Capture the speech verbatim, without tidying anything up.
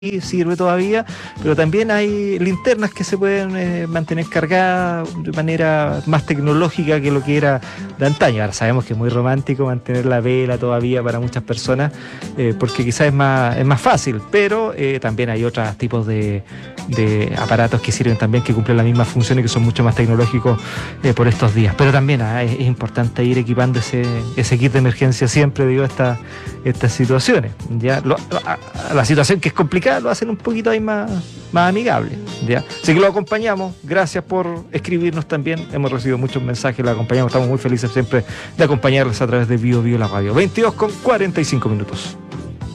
sirve todavía, pero también hay linternas que se pueden eh, mantener cargadas de manera más tecnológica que lo que era de antaño. Ahora sabemos que es muy romántico mantener la vela todavía para muchas personas, eh, porque quizás es más, es más fácil, pero eh, también hay otros tipos de, de aparatos que sirven también, que cumplen la misma función y que son mucho más tecnológicos eh, por estos días. Pero también ah, es, es importante ir equipando ese, ese kit de emergencia siempre, digo, esta, estas situaciones. Ya lo, a, a la situación que es complicada lo hacen un poquito ahí más, más amigable, ¿ya? Así que lo acompañamos, gracias por escribirnos también, hemos recibido muchos mensajes, lo acompañamos, estamos muy felices siempre de acompañarles a través de Bio Bio la radio. veintidós con cuarenta y cinco minutos.